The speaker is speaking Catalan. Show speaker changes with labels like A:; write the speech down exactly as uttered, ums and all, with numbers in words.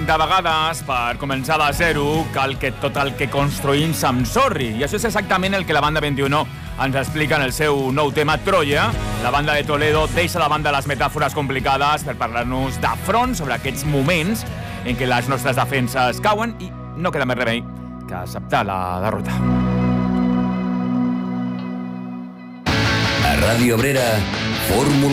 A: de vegades, per començar de zero, cal que tot el que construïm s'ensorri. I això és exactament el que la banda vint-i-u ens explica en el seu nou tema Troia. La banda de Toledo deixa de banda les metàfores complicades per parlar-nos de front sobre aquests moments en què les nostres defenses cauen i no queda més remei que acceptar la derrota.
B: A Ràdio Obrera, Fórmula